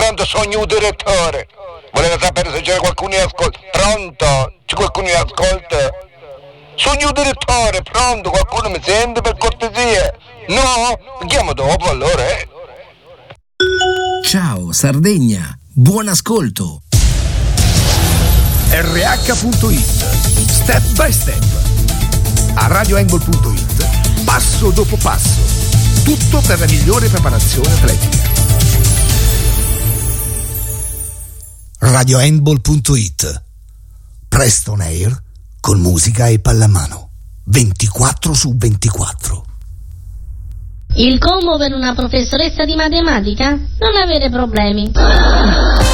Pronto, sogno direttore. Voleva sapere se c'era qualcuno in ascolto. Pronto? C'è qualcuno in ascolto? Sogno direttore, pronto? Qualcuno mi sente per cortesia? No? Chiamo dopo allora, Ciao Sardegna, buon ascolto. RH.it, step by step. A radiohandball.it, passo dopo passo. Tutto per la migliore preparazione atletica. radiohandball.it, presto on air con musica e pallamano 24/24. Il combo per una professoressa di matematica? Non avere problemi.